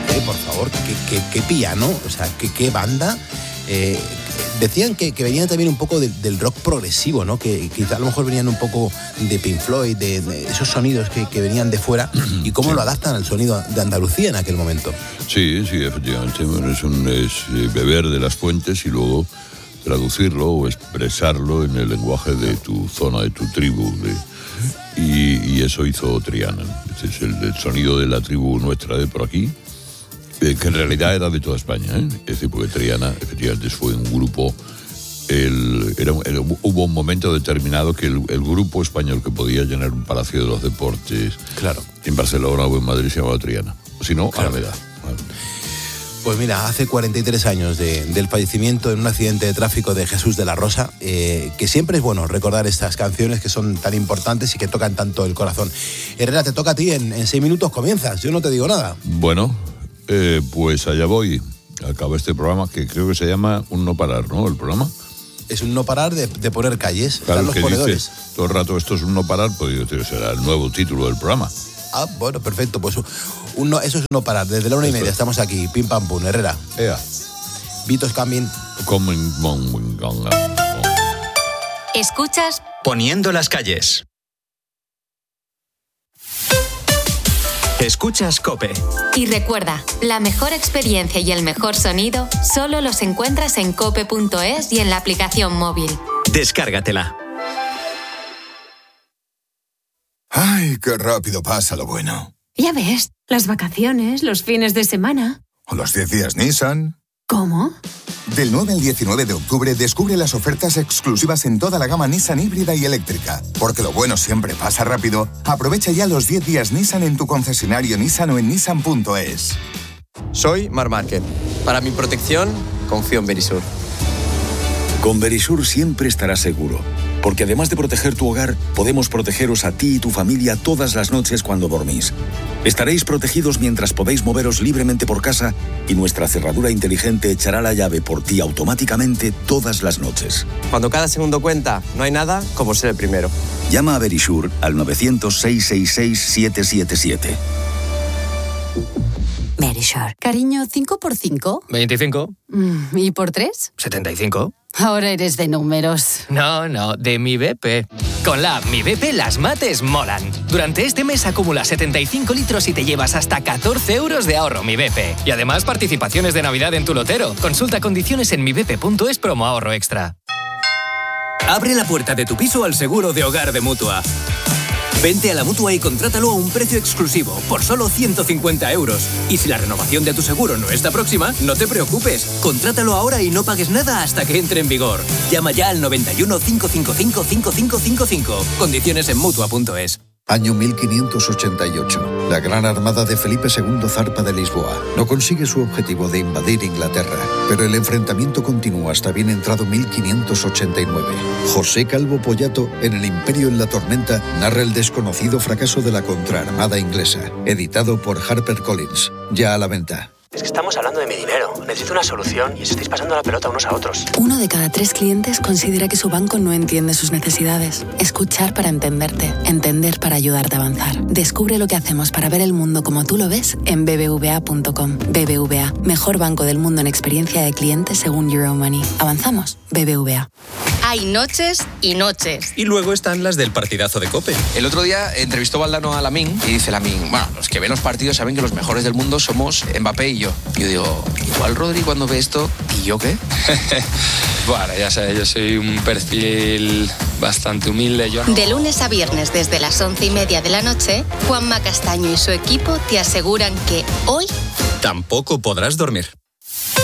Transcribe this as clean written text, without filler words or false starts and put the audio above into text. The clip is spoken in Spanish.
por favor, qué piano, o sea, qué banda. Decían que venían también un poco del rock progresivo, ¿no? Que quizá a lo mejor venían un poco de Pink Floyd, de esos sonidos que venían de fuera, y cómo lo adaptan al sonido de Andalucía en aquel momento. Sí, efectivamente. Bueno, es beber de las fuentes y luego traducirlo o expresarlo en el lenguaje de tu zona, de tu tribu. Y eso hizo Triana. Este es el sonido de la tribu nuestra de por aquí, que en realidad era de toda España, ¿eh? Es decir, porque Triana efectivamente fue un grupo. Hubo un momento determinado que el grupo español que podía llenar un Palacio de los Deportes, claro, en Barcelona o en Madrid, se llamaba Triana. O si no, claro. Alameda. Pues mira, hace 43 años del fallecimiento en un accidente de tráfico de Jesús de la Rosa, que siempre es bueno recordar estas canciones que son tan importantes y que tocan tanto el corazón. Herrera, te toca a ti, en 6 minutos comienzas, yo no te digo nada. Bueno, pues allá voy. Acaba este programa que creo que se llama Un No Parar, ¿no? El programa. Es un no parar de poner calles, claro, los ponedores. Dice, todo el rato esto es un no parar, pues será el nuevo título del programa. Ah, bueno, perfecto, pues eso es un no parar. Desde la 1:30 estamos aquí, pim pam pum, Herrera. Vitos Camin. Escuchas Poniendo las calles. Escuchas COPE. Y recuerda, la mejor experiencia y el mejor sonido solo los encuentras en cope.es y en la aplicación móvil. Descárgatela. ¡Ay, qué rápido pasa lo bueno! Ya ves, las vacaciones, los fines de semana. ¿O los 10 días Nissan? ¿Cómo? Del 9 al 19 de octubre descubre las ofertas exclusivas en toda la gama Nissan híbrida y eléctrica. Porque lo bueno siempre pasa rápido. Aprovecha ya los 10 días Nissan en tu concesionario Nissan o en nissan.es. Soy Marc Márquez. Para mi protección, confío en Verisur. Con Verisur siempre estarás seguro. Porque además de proteger tu hogar, podemos protegeros a ti y tu familia todas las noches cuando dormís. Estaréis protegidos mientras podéis moveros libremente por casa y nuestra cerradura inteligente echará la llave por ti automáticamente todas las noches. Cuando cada segundo cuenta, no hay nada como ser el primero. Llama a Verisur al 900-666-777. Verisur. Cariño, ¿5 por 5? 25. ¿Y por 3? 75. Ahora eres de números. No, de Mi BP. Con la app Mi BP las mates molan. Durante este mes acumula 75 litros y te llevas hasta 14 euros de ahorro Mi BP. Y además participaciones de Navidad en tu lotero. Consulta condiciones en mibp.es promo ahorro extra. Abre la puerta de tu piso al seguro de hogar de Mutua. Vente a la Mutua y contrátalo a un precio exclusivo, por solo 150 euros. Y si la renovación de tu seguro no está próxima, no te preocupes. Contrátalo ahora y no pagues nada hasta que entre en vigor. Llama ya al 91 555 5555. Condiciones en Mutua.es. Año 1588. La gran armada de Felipe II zarpa de Lisboa. No consigue su objetivo de invadir Inglaterra, pero el enfrentamiento continúa hasta bien entrado 1589. José Calvo Pollato, en El Imperio en la Tormenta, narra el desconocido fracaso de la contraarmada inglesa. Editado por HarperCollins. Ya a la venta. Es que estamos hablando de mi dinero. Necesito una solución y os estáis pasando la pelota unos a otros. 1 de cada 3 clientes considera que su banco no entiende sus necesidades. Escuchar para entenderte. Entender para ayudarte a avanzar. Descubre lo que hacemos para ver el mundo como tú lo ves en bbva.com. BBVA, mejor banco del mundo en experiencia de cliente según Euromoney. ¿Avanzamos? BBVA. Hay noches y noches. Y luego están las del partidazo de COPE. El otro día entrevistó Valdano a Lamine y dice Lamine, bueno, los que ven los partidos saben que los mejores del mundo somos Mbappé y yo. Yo digo, igual Rodri cuando ve esto, ¿y yo qué? Bueno, ya sabes, yo soy un perfil bastante humilde. De lunes a viernes desde las 11:30 de la noche, Juanma Castaño y su equipo te aseguran que hoy tampoco podrás dormir.